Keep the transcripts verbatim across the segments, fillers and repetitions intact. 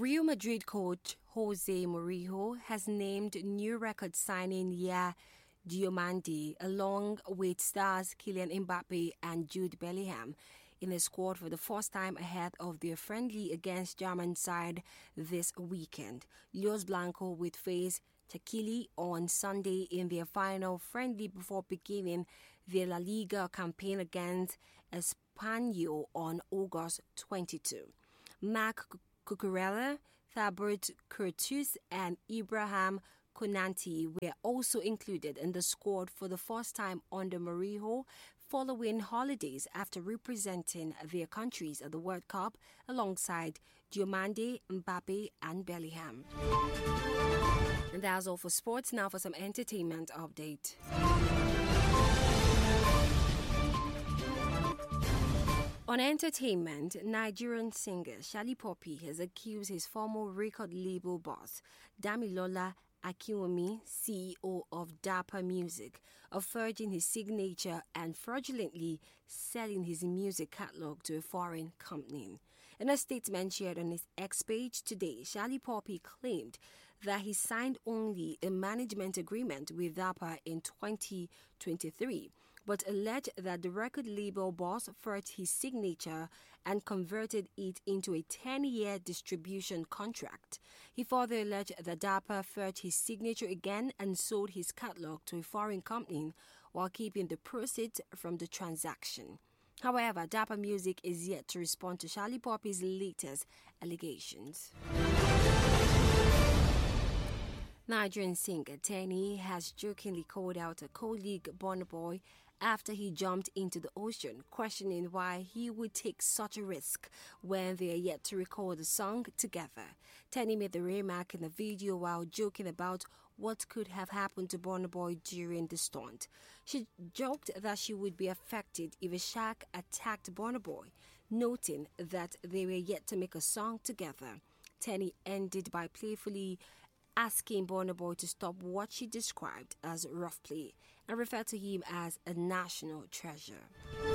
Real Madrid coach Jose Mourinho has named new record signing Yaya Diomande along with stars Kylian Mbappe and Jude Bellingham in the squad for the first time ahead of their friendly against German side this weekend. Los Blancos will face Chakili on Sunday in their final friendly before beginning their La Liga campaign against Espanyol on August twenty-second. Marc Cucurella, Thibaut Courtois and Ibrahim Konate were also included in the squad for the first time under Mourinho following holidays after representing their countries at the World Cup alongside Diomande, Mbappe and Bellingham. And that's all for sports. Now for some entertainment update. On entertainment, Nigerian singer Shali Poppy has accused his former record label boss, Damilola Akiwumi, C E O of Dapper Music, of forging his signature and fraudulently selling his music catalog to a foreign company. In a statement shared on his X page today, Shali Poppy claimed that he signed only a management agreement with Dapper in twenty twenty-three, but alleged that the record label boss forged his signature and converted it into a ten-year distribution contract. He further alleged that Dapper forged his signature again and sold his catalog to a foreign company while keeping the proceeds from the transaction. However, Dapper Music is yet to respond to Shali Poppy's latest allegations. Nigerian singer Tenny has jokingly called out a colleague Burna Boy after he jumped into the ocean, questioning why he would take such a risk when they are yet to record a song together. Tenny made the remark in the video while joking about what could have happened to Burna Boy during the stunt. She joked that she would be affected if a shark attacked Burna Boy, noting that they were yet to make a song together. Tenny ended by playfully asking Burna Boy to stop what she described as rough play and referred to him as a national treasure.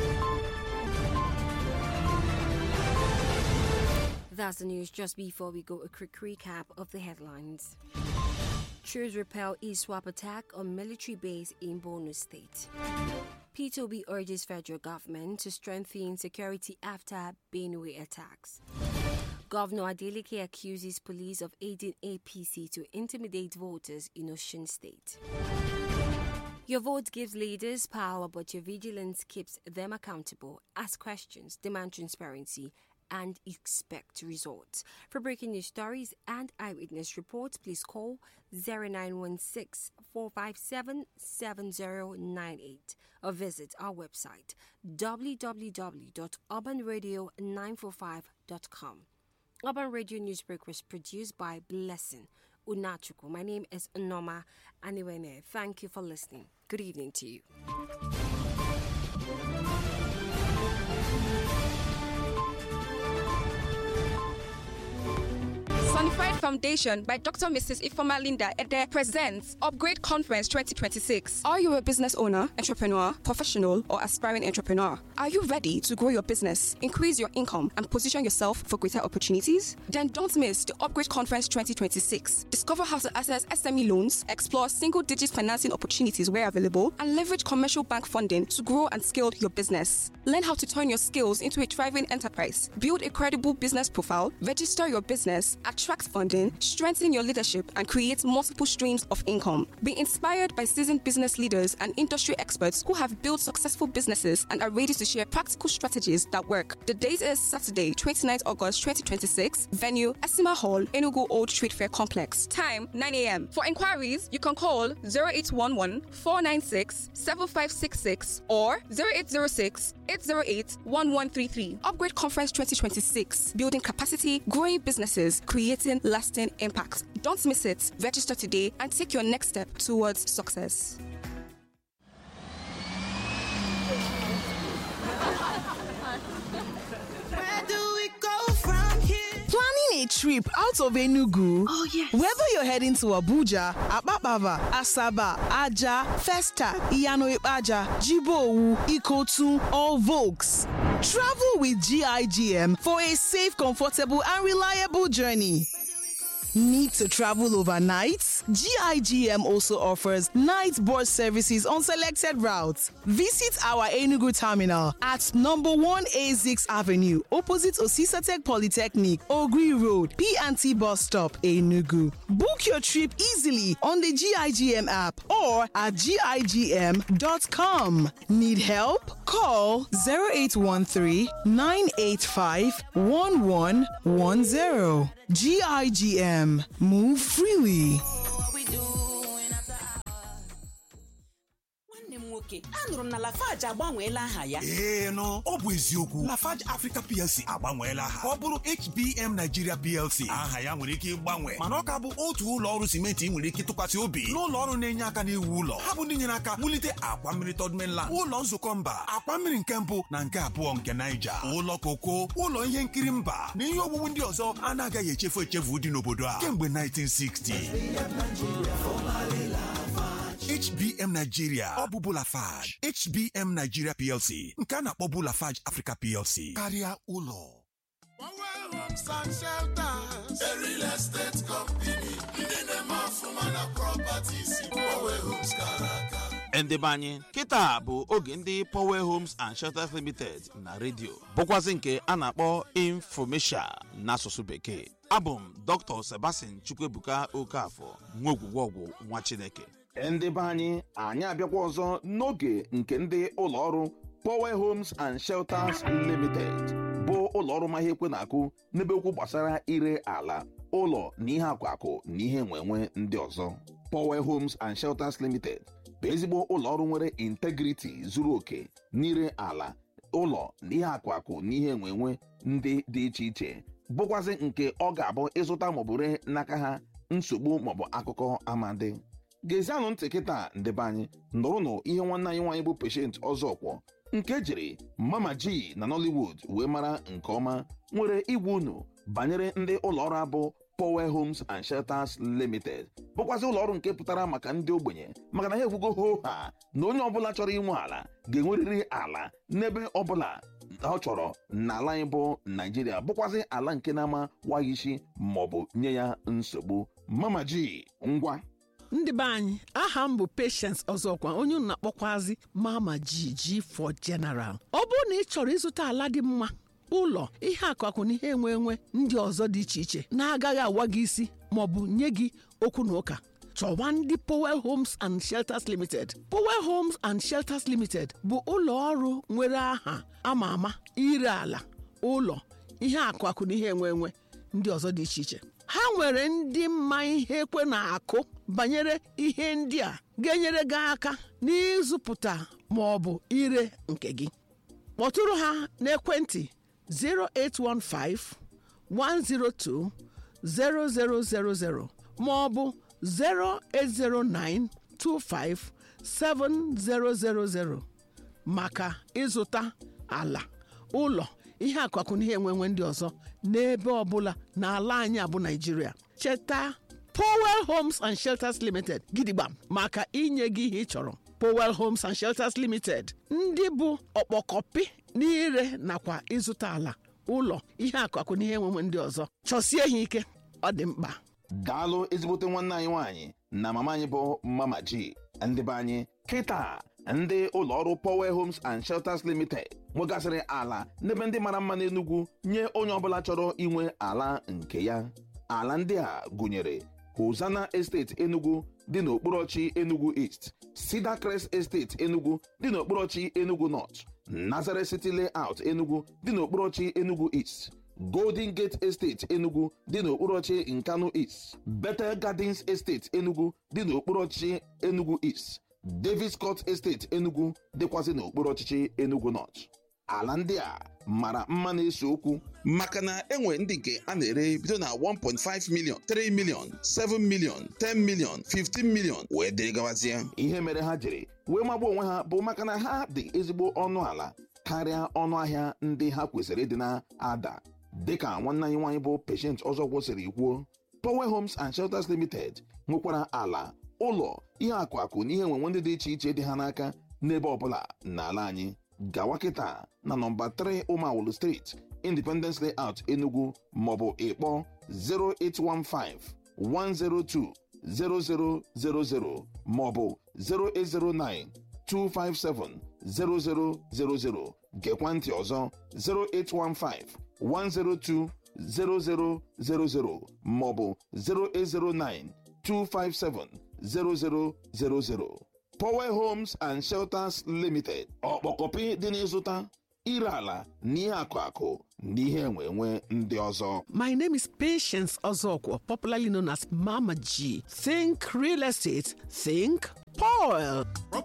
That's the news. Just before we go, a quick recap of the headlines. Troops repel E-swap attack on military base in Borno State. P T O B urges federal government to strengthen security after Benue attacks. Governor Adeleke accuses police of aiding A P C to intimidate voters in Osun State. Your vote gives leaders power, but your vigilance keeps them accountable. Ask questions, demand transparency, and expect results. For breaking news stories and eyewitness reports, please call zero nine one six, four five seven, seven zero nine eight or visit our website w w w dot urban radio nine four five dot com. Urban Radio Newsbreak was produced by Blessing Unachuku. My name is Noma Aniwene. Thank you for listening. Good evening to you. Sonified Foundation by Doctor Missus Ifoma Linda Ede presents Upgrade Conference twenty twenty-six. Are you a business owner, entrepreneur, professional, or aspiring entrepreneur? Are you ready to grow your business, increase your income, and position yourself for greater opportunities? Then don't miss the Upgrade Conference twenty twenty-six. Discover how to access S M E loans, explore single-digit financing opportunities where available, and leverage commercial bank funding to grow and scale your business. Learn how to turn your skills into a thriving enterprise, build a credible business profile, register your business, attract funding, strengthen your leadership, and create multiple streams of income. Be inspired by seasoned business leaders and industry experts who have built successful businesses and are ready to share practical strategies that work. The date is Saturday, twenty-ninth of August twenty twenty-six. Venue, Esima Hall, Enugu Old Trade Fair Complex. Time, nine a.m. For inquiries, you can call zero eight one one, four nine six, seven five six six or zero eight zero six, eight zero eight, one one three three. Upgrade Conference twenty twenty-six. Building capacity, growing businesses, creating lasting impact. Don't miss it. Register today and take your next step towards success. Where do we go from here? Planning a trip out of Enugu? Oh, yes. Whether you're heading to Abuja, Apapava, Asaba, Aja, Festa, Iyano-Ipaja, Jibowu, Ikotun, or Volks, travel with G I G M for a safe, comfortable, and reliable journey. Need to travel overnight? G I G M also offers night bus services on selected routes. Visit our Enugu terminal at number one A six Avenue, opposite Osisatec Polytechnic, Ogri Road, P and T bus stop, Enugu. Book your trip easily on the G I G M app or at G I G M dot com. Need help? Call zero eight one three, nine eight five, one one one zero. G I G M. Move freely. Okay, anụrụ m na Lafarge agbanweela aha ya. Ee no, ọ bụ eziokwu. Lafarge Africa P L C agbanweela aha. Ọ bụrụ H B M Nigeria P L C. Aha ya nwere ike ịgbanwe, mana ọ ka bụ otu ụlọ ọrụ simenti ị nwere ike tụkwasị obi. N'ụlọ ọrụ na-enye aka n'iwu ụlọ. Ha bụ ndị nyere aka wulite akwa mmiri Third Mainland, ụlọ nzukọ mba, akwa mmiri nke mbụ na nke abụọ nke Niger, ụlọ koko, ụlọ ihe nkiri mba na ihe owuwu ndị ọzọ a na-agaghị echefu echefu dị n'obodo a kemgbe nineteen sixty. H B M Nigeria, ọ bụ Lafarge. H B M Nigeria P L C, nke a na-akpọbu Lafarge Africa P L C, karịa ụlọ. Power Homes and Shelters, a real estate company, ndị na-eme ọfụma na properties, Power Homes Karaka. Ndị banye kịta bụ oge ndị Power Homes and Shelters Limited na redio, bụkwazị nke a na-akpọ Infomesia n'asụsụ bekee. Abụ m Doctor Sebastian Chukwuebuka Okafọ, nwa ogwugwọgwụ nwa Chineke. Ndị be anyị anyị abịakwa ọzọ n'oge nke ndị ụlọọrụ Power Homes and Shelters Limited bụ ụlọọrụ ma ihe ekwe na-akụ n'ebe okwu gbasara ire ala, ụlọ na ihe akwakụ na ihe enwenwe ndị ọzọ. Power Homes and Shelters Limited bụ ezigbo ụlọọrụ nwere integrity zuru oke n'ire ala, ụlọ na ihe akwakụ na ihe enwenwe ndị dị iche iche, bụkwazị nke ọ ga-abụ ịzụta maọbụ ree n'aka ha nsogbu maọbụ akụkọ amadi. Gezianụ ntị kịta ndị be anyị nụrụnụ ihe nwanne anyị nwaanyị bụ Patient Ọzọkwọ nke jiri Mama G na Nollywood wee mara nke ọma nwere igwe unu banyere ndị ụlọọrụ abụ Power Homes and Shelters Limited, bụkwazị ụlọọrụ nke pụtara maka ndị ogbenye, maka na ha ekwugo ho ha na onye ọbụla chọrọ inwe ala ga-enwerịrị ala n'ebe ọbụla ọ chọrọ n'ala anyị bụ Nigeria, bụkwazị ala nke na-ama waghị isi maọbụ nye ya nsogbu. Mama G, ngwa. Ndị be anyị, aha m bụ Patience Ọzọkwa, onye unu na-akpọkwazi Mama G G for General. Ọ bụrụ na ị chọrọ ịzụta ala dị mma, ụlọ, ihe akụakụ na ihe enwe enwe ndị ọzọ dị iche iche na-agaghị awa gị isi maọbụ nye gị okwu na ụka, chọwa ndị Power Homes and Shelters Limited. Power Homes and Shelters Limited bụ ụlọ ọrụ nwere aha ama ama ire ala, ụlọ, ihe akụakụ na ihe enwe enwe ndị ọzọ dị iche iche. Ha nwere ndị mma ihe ekwe na-akụ banyere ihe ndị a ga-enyere gị aka n'ịzụpụta ma ọ bụ ire nke gị. Kpọtụrụ ha n'ekwentị zero eight one five, one zero two, zero zero zero zero ma ọ bụ zero eight zero nine, two five, seven zero zero zero maka ịzụta ala, ụlọ, ihe akụakụ na ihe enwenwe ndị ọzọ n'ebe ọbụla n'ala anyị abụ Nigeria. Cheta Power Homes and Shelters Limited gidigba maka inye gị ihe ị chọrọ. Power Homes and Shelters Limited, ndị bụ ọkpọkọpị n'ire nakwa ịzụta ala, ụlọ, ihe akụakụ na ihe enwenwe ndị ọzọ. Chọsie ha ike, ọ dị mkpa. Daalụ ezigbote nwanne anyị nwaanyị na mama anyị bụ Mama G. Ndị be anyị kịta ndị ụlọọrụ Power Homes and Shelters Limited nwegasịrị ala n'ebe ndị mara mma n'Enugu nye onye ọbụla chọrọ inwe ala nke ya. Ala ndị a gụnyere Hosanna Estate Enugu dị n'okporochi Enugu East, Cedar Crest Estate Enugu dị n'okporochi Enugu North, Nazareth City Layout Enugu dị n'okporochi Enugu East, Golden Gate Estate Enugu dị n'okporochi Nkanu East, Bethel Gardens Estate Enugu dị n'okporochi Enugu East, Davis Court Estate Enugu dịkwazị n'okpuru ọchịchị Enugu North. Ala ndị a mara mma na-ese okwu maka na enwe ndị nke a na-ere bido na one point five million, three million, seven million, ten million, fifteen million wee dịrị gawazie. Ihe mere ha jiri wee magbuo onwe ha bụ maka na ha dị ezigbo ọnụ ala karịa ọnụ ahịa ndị ha kwesịrị ịdị na-ada. Dịka nwanne anyị nwaanyị bụ Patient Ọzọkwọ siri kwuo, Power Homes and Shelters Limited nwekwara ala, ụlọ, ihe akụakụ na ihe enwenwe ndị dị iche iche dị ha n'aka n'ebe ọbụla n'ala anyị. Gawa kịta na nọmba three Umawulu Street, Independence Layout Enugu maọbụ ịkpọ zero eight one five, one zero two zero zero zero zero maọbụ zero eight zero nine two five seven zero zero zero zero gekwa ntị ọzọ zero eight one five one zero two zero zero zero zero maọbụ zero eight zero nine two five seven zero zero zero zero. Power Homes and Shelters Limited ọkpọkọpị dị n'ịzụta ire ala n'ihe akụ akụ n'ihe enwe enwe ndị ọzọ. My name is Patience Ozokwo, popularly known as Mama G. Think real estate, think Paul.